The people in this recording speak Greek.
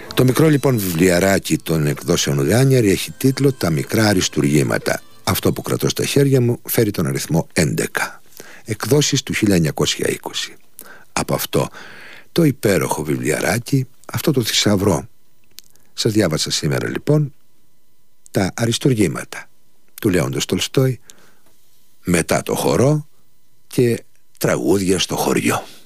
Το μικρό λοιπόν βιβλιαράκι των εκδόσεων Γάνιαρη έχει τίτλο «Τα μικρά αριστουργήματα». Αυτό που κρατώ στα χέρια μου φέρει τον αριθμό 11. Εκδόσεις του 1920. Από αυτό το υπέροχο βιβλιαράκι, αυτό το θησαυρό, σας διάβασα σήμερα λοιπόν «Τα αριστουργήματα» του Λέοντος Τολστόη, μετά το χορό και τραγούδια στο χωριό.